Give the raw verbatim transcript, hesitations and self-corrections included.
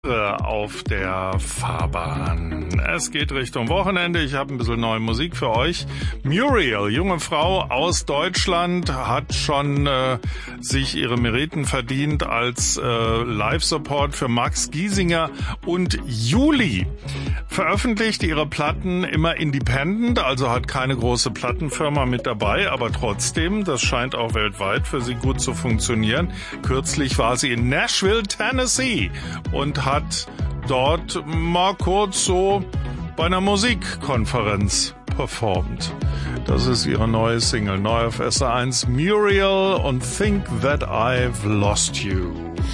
auf der Fahrbahn. Es geht Richtung Wochenende. Ich habe ein bisschen neue Musik für euch. Muriel, junge Frau aus Deutschland, hat schon äh, sich ihre Meriten verdient als äh, Live-Support für Max Giesinger und Juli. Veröffentlicht ihre Platten immer independent, also hat keine große Plattenfirma mit dabei, aber trotzdem, das scheint auch weltweit für sie gut zu funktionieren. Kürzlich war sie in Nashville, Tennessee und hat dort mal kurz so bei einer Musikkonferenz performt. Das ist ihre neue Single, neu auf S R eins, Muriel und Think That I've Lost You.